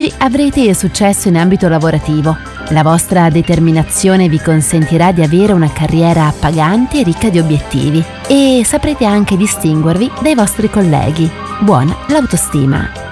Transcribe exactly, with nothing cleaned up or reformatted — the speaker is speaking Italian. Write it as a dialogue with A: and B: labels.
A: Oggi avrete successo in ambito lavorativo. La vostra determinazione vi consentirà di avere una carriera appagante e ricca di obiettivi e saprete anche distinguervi dai vostri colleghi. Buona l'autostima!